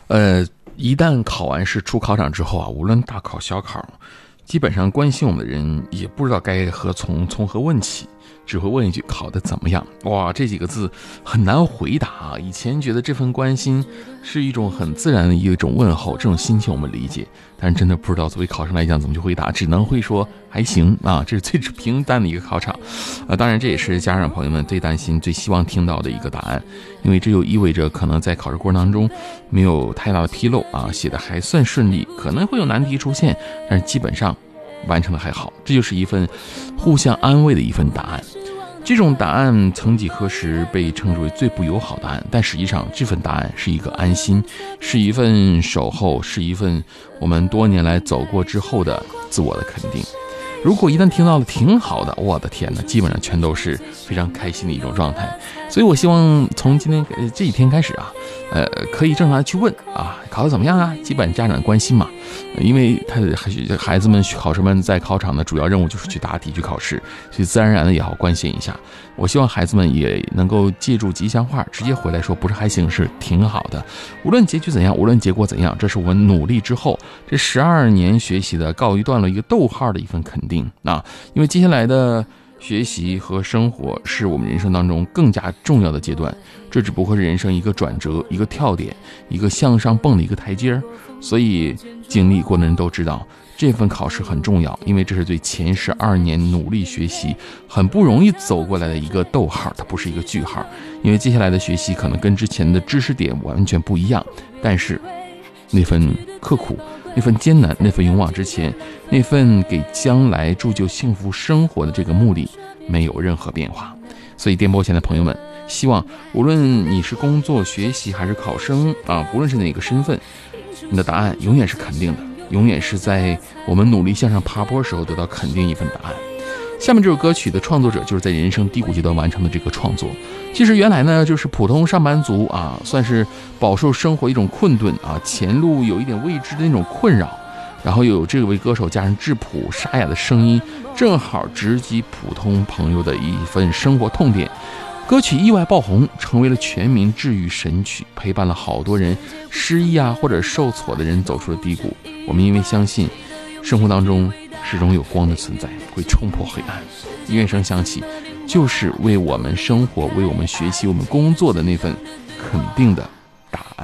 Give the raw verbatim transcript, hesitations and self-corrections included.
呃，一旦考完试出考场之后啊，无论大考小考，基本上关心我们的人也不知道该何从从何问起，只会问一句考得怎么样。哇，这几个字很难回答啊。以前觉得这份关心是一种很自然的一种问候，这种心情我们理解，但是真的不知道作为考生来讲怎么去回答，只能会说还行啊，这是最平淡的一个考场。呃，当然这也是家长朋友们最担心最希望听到的一个答案，因为这就意味着可能在考试过程当中没有太大的纰漏啊，写的还算顺利，可能会有难题出现，但是基本上完成的还好，这就是一份互相安慰的一份答案。这种答案曾几何时被称之为最不友好答案，但实际上这份答案是一个安心，是一份守候，是一份我们多年来走过之后的自我的肯定。如果一旦听到了挺好的，我的天哪，基本上全都是非常开心的一种状态。所以我希望从今天这几天开始啊，呃，可以正常的去问啊，考得怎么样啊？基本家长关心嘛，因为他的孩子们、考生们在考场的主要任务就是去答题、去考试，所以自然而然的也好关心一下。我希望孩子们也能够借助吉祥话，直接回来说不是还行，是挺好的。无论结局怎样，无论结果怎样，这是我们努力之后这十二年学习的告一段落一个逗号的一份肯定啊！因为接下来的学习和生活是我们人生当中更加重要的阶段，这只不过是人生一个转折、一个跳点、一个向上蹦的一个台阶。所以经历过的人都知道，这份考试很重要，因为这是对前十二年努力学习很不容易走过来的一个逗号，它不是一个句号。因为接下来的学习可能跟之前的知识点完全不一样，但是那份刻苦、那份艰难、那份勇往直前、那份给将来铸就幸福生活的这个目的没有任何变化。所以电波前的朋友们，希望无论你是工作、学习还是考生啊，不论是哪个身份，你的答案永远是肯定的，永远是在我们努力向上爬坡时候得到肯定一份答案。下面这首歌曲的创作者就是在人生低谷阶段完成的这个创作。其实原来呢，就是普通上班族啊，算是饱受生活一种困顿啊，前路有一点未知的那种困扰，然后又有这位歌手加上质朴沙哑的声音，正好直击普通朋友的一份生活痛点。歌曲意外爆红，成为了全民治愈神曲，陪伴了好多人失意啊或者受挫的人走出了低谷。我们因为相信生活当中始终有光的存在，会冲破黑暗。乐声响起，就是为我们生活、为我们学习、我们工作的那份肯定的